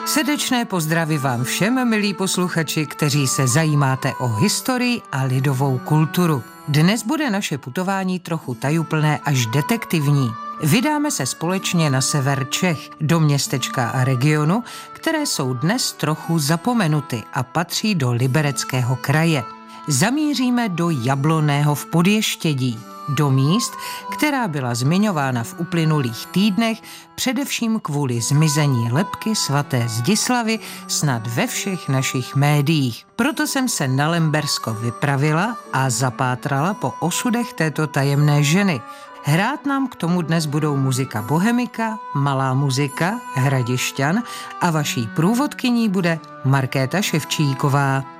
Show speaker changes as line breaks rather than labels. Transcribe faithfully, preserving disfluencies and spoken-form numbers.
Srdečné pozdravy vám všem, milí posluchači, kteří se zajímáte o historii a lidovou kulturu. Dnes bude naše putování trochu tajuplné až detektivní. Vydáme se společně na sever Čech, do městečka a regionu, které jsou dnes trochu zapomenuty a patří do Libereckého kraje. Zamíříme do Jablonného v Podještědí, do míst, která byla zmiňována v uplynulých týdnech, především kvůli zmizení lebky svaté Zdislavy snad ve všech našich médiích. Proto jsem se na Lembersko vypravila a zapátrala po osudech této tajemné ženy. Hrát nám k tomu dnes budou muzika Bohemika, Malá muzika, Hradišťan a vaší průvodkyní bude Markéta Ševčíková.